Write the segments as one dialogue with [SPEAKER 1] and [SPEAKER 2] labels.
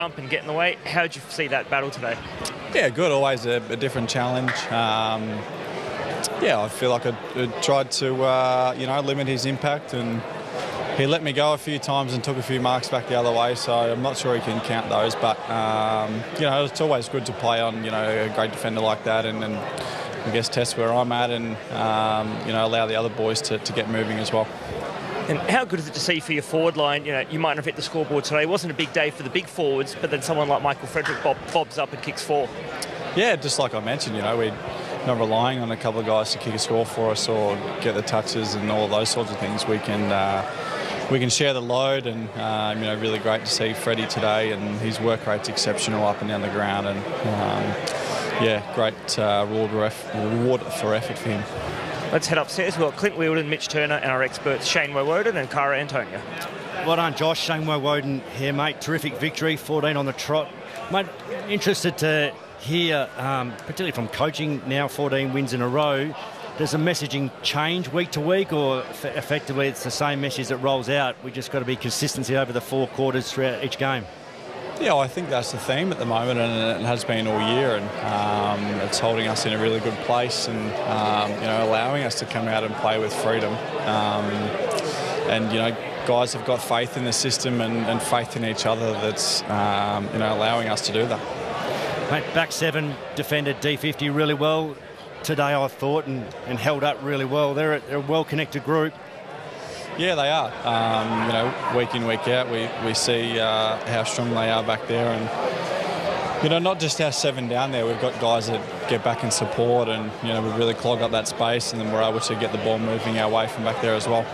[SPEAKER 1] Jump and get in the way. How did you see that battle today?
[SPEAKER 2] Yeah, good. Always a different challenge. I feel like I tried to, limit his impact, and he let me go a few times and took a few marks back the other way. So I'm not sure he can count those, but it's always good to play on, a great defender like that, and I guess test where I'm at, and allow the other boys to get moving as well.
[SPEAKER 1] And how good is it to see for your forward line? You might not have hit the scoreboard today. It wasn't a big day for the big forwards, but then someone like Michael Frederick bobs up and kicks 4. Yeah,
[SPEAKER 2] just like I mentioned, we're not relying on a couple of guys to kick a score for us or get the touches and all those sorts of things. We can share the load, and really great to see Freddie today, and his work rate's exceptional up and down the ground, and great reward for effort for him.
[SPEAKER 1] Let's head upstairs. We've got Clint Wheeldon, Mitch Turner, and our experts Shane Woewodin and Cara Antonia.
[SPEAKER 3] Well done, Josh. Shane Woewodin here, mate. Terrific victory, 14 on the trot. Mate, interested to hear, particularly from coaching now, 14 wins in a row. Does the messaging change week to week, or effectively it's the same message that rolls out? We just got to be consistency over the 4 quarters throughout each game.
[SPEAKER 2] Yeah, I think that's the theme at the moment, and it has been all year, and it's holding us in a really good place, and allowing us to come out and play with freedom. Guys have got faith in the system and faith in each other that's allowing us to do that.
[SPEAKER 3] Mate, back 7 defended D50 really well today, I thought, and held up really well. They're a well-connected group.
[SPEAKER 2] Yeah, they are. Week in, week out, we see how strong they are back there, and not just our 7 down there. We've got guys that get back and support, and we really clog up that space, and then we're able to get the ball moving our way from back there as well.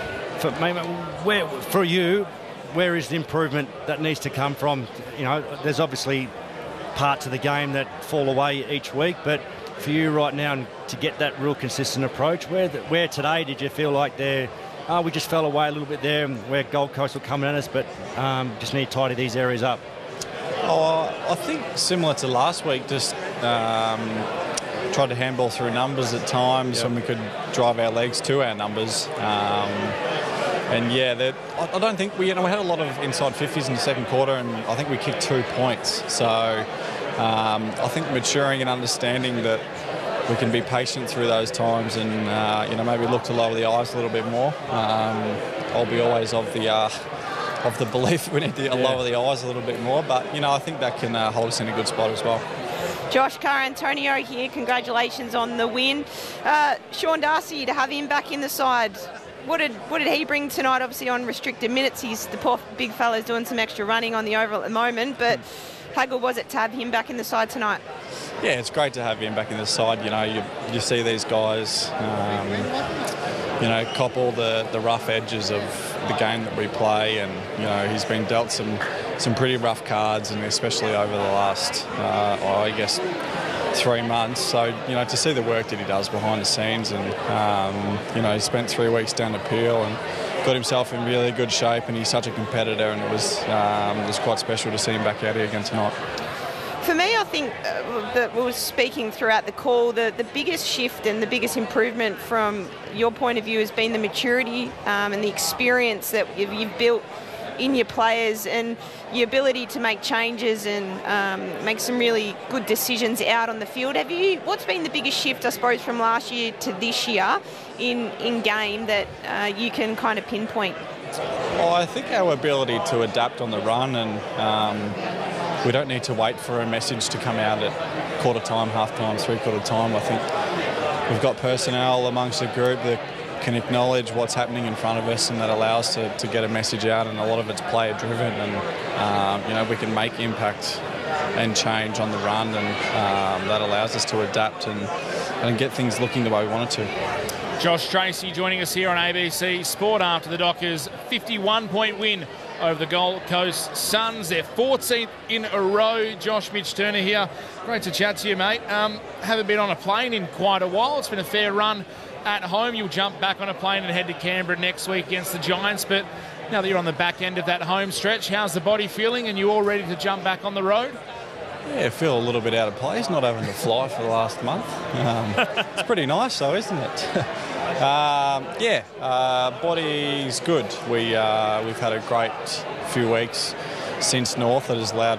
[SPEAKER 3] For you, where is the improvement that needs to come from? There's obviously parts of the game that fall away each week, but for you right now, to get that real consistent approach, where today did you feel like we just fell away a little bit there, where Gold Coast were coming at us, but just need to tidy these areas up?
[SPEAKER 2] I think similar to last week, just tried to handball through numbers at times when we could drive our legs to our numbers. I don't think we had a lot of inside 50s in the second quarter, and I think we kicked 2 points. So I think maturing and understanding that we can be patient through those times, and maybe look to lower the eyes a little bit more. I'll be always of the belief we need to lower the eyes a little bit more, but I think that can hold us in a good spot as well.
[SPEAKER 4] Josh, Cara Antonio here, congratulations on the win. Sean Darcy, to have him back in the side, what did he bring tonight? Obviously on restricted minutes, the poor big fella's doing some extra running on the oval at the moment, but how good was it to have him back in the side tonight?
[SPEAKER 2] Yeah, it's great to have him back in the side. You see these guys, cop all the rough edges of the game that we play, and he's been dealt some pretty rough cards, and especially over the last, 3 months. So to see the work that he does behind the scenes, and he spent 3 weeks down the Peel and got himself in really good shape, and he's such a competitor, and it was quite special to see him back out here again tonight.
[SPEAKER 4] For me, I think that we were speaking throughout the call, the biggest shift and the biggest improvement from your point of view has been the maturity and the experience that you've built in your players, and your ability to make changes and make some really good decisions out on the field. What's been the biggest shift, I suppose, from last year to this year in game that you can kind of pinpoint?
[SPEAKER 2] Well, I think our ability to adapt on the run, and we don't need to wait for a message to come out at quarter time, half time, 3/4 time. I think we've got personnel amongst the group that can acknowledge what's happening in front of us, and that allows to get a message out, and a lot of it's player driven, and we can make impact and change on the run, and that allows us to adapt and get things looking the way we want it to.
[SPEAKER 5] Josh Tracy joining us here on ABC Sport after the Dockers' 51-point win over the Gold Coast Suns. Their 14th in a row. Josh, Mitch Turner here. Great to chat to you, mate. Haven't been on a plane in quite a while. It's been a fair run at home. You'll jump back on a plane and head to Canberra next week against the Giants. But now that you're on the back end of that home stretch, how's the body feeling, and you all ready to jump back on the road?
[SPEAKER 2] Yeah, I feel a little bit out of place, not having to fly for the last month. It's pretty nice though, isn't it? Body's good. We've had a great few weeks since North that has allowed